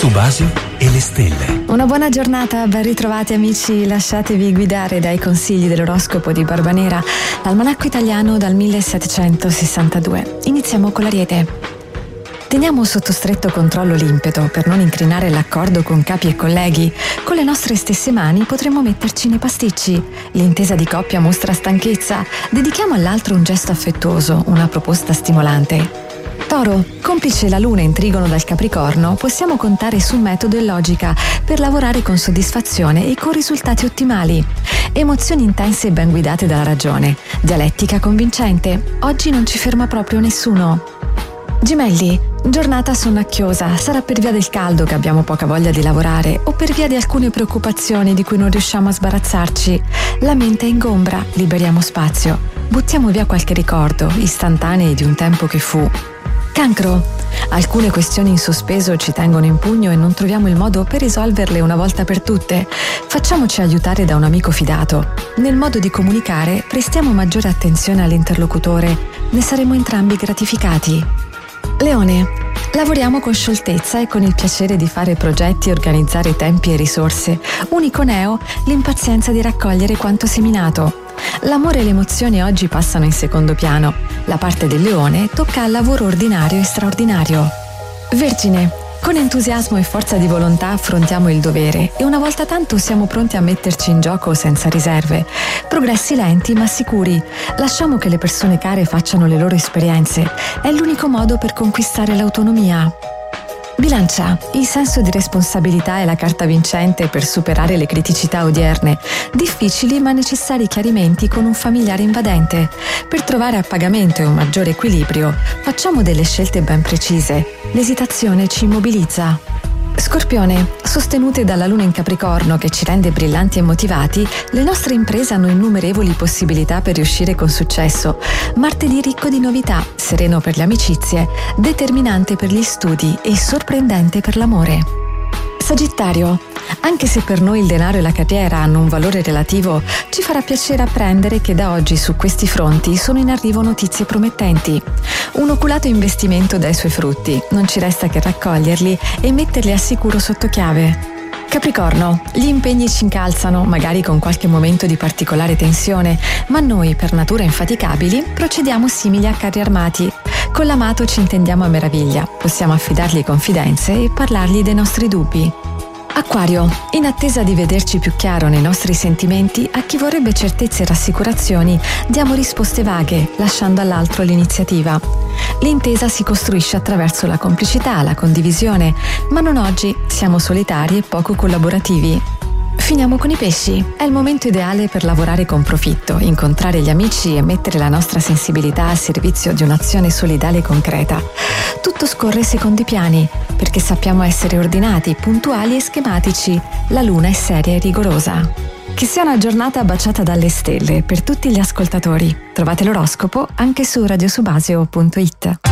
Subasio e le stelle. Una buona giornata, ben ritrovati amici, lasciatevi guidare dai consigli dell'oroscopo di Barbanera, l'almanacco italiano dal 1762. Iniziamo con l'Ariete. Teniamo sotto stretto controllo l'impeto per non incrinare l'accordo con capi e colleghi. Con le nostre stesse mani potremmo metterci nei pasticci. L'intesa di coppia mostra stanchezza. Dedichiamo all'altro un gesto affettuoso, una proposta stimolante. Toro, complice la luna in trigono dal Capricorno, possiamo contare su metodo e logica per lavorare con soddisfazione e con risultati ottimali. Emozioni intense e ben guidate dalla ragione. Dialettica convincente. Oggi non ci ferma proprio nessuno. Gemelli, giornata sonnacchiosa. Sarà per via del caldo che abbiamo poca voglia di lavorare o per via di alcune preoccupazioni di cui non riusciamo a sbarazzarci. La mente è ingombra, liberiamo spazio. Buttiamo via qualche ricordo, istantanei di un tempo che fu. Cancro. Alcune questioni in sospeso ci tengono in pugno e non troviamo il modo per risolverle una volta per tutte. Facciamoci aiutare da un amico fidato. Nel modo di comunicare prestiamo maggiore attenzione all'interlocutore. Ne saremo entrambi gratificati. Leone. Lavoriamo con scioltezza e con il piacere di fare progetti e organizzare tempi e risorse. Unico neo, l'impazienza di raccogliere quanto seminato. L'amore e le emozioni oggi passano in secondo piano. La parte del leone tocca al lavoro ordinario e straordinario. Vergine. Con entusiasmo e forza di volontà affrontiamo il dovere e una volta tanto siamo pronti a metterci in gioco senza riserve. Progressi lenti ma sicuri. Lasciamo che le persone care facciano le loro esperienze. È l'unico modo per conquistare l'autonomia. Bilancia. Il senso di responsabilità è la carta vincente per superare le criticità odierne. Difficili ma necessari chiarimenti con un familiare invadente. Per trovare appagamento e un maggiore equilibrio, facciamo delle scelte ben precise. L'esitazione ci immobilizza. Scorpione. Sostenute dalla luna in Capricorno che ci rende brillanti e motivati, le nostre imprese hanno innumerevoli possibilità per riuscire con successo. Martedì ricco di novità, sereno per le amicizie, determinante per gli studi e sorprendente per l'amore. Sagittario. Anche se per noi il denaro e la carriera hanno un valore relativo, ci farà piacere apprendere che da oggi su questi fronti sono in arrivo notizie promettenti. Un oculato investimento dà i suoi frutti, non ci resta che raccoglierli e metterli a sicuro sotto chiave. Capricorno, gli impegni ci incalzano, magari con qualche momento di particolare tensione, ma noi, per natura infaticabili, procediamo simili a carri armati. Con l'amato ci intendiamo a meraviglia, possiamo affidargli confidenze e parlargli dei nostri dubbi. Acquario, in attesa di vederci più chiaro nei nostri sentimenti, a chi vorrebbe certezze e rassicurazioni, diamo risposte vaghe, lasciando all'altro l'iniziativa. L'intesa si costruisce attraverso la complicità, la condivisione, ma non oggi, siamo solitari e poco collaborativi. Finiamo con i pesci. È il momento ideale per lavorare con profitto, incontrare gli amici e mettere la nostra sensibilità a servizio di un'azione solidale e concreta. Tutto scorre secondo i piani, perché sappiamo essere ordinati, puntuali e schematici. La luna è seria e rigorosa. Che sia una giornata baciata dalle stelle per tutti gli ascoltatori. Trovate l'oroscopo anche su radiosubasio.it.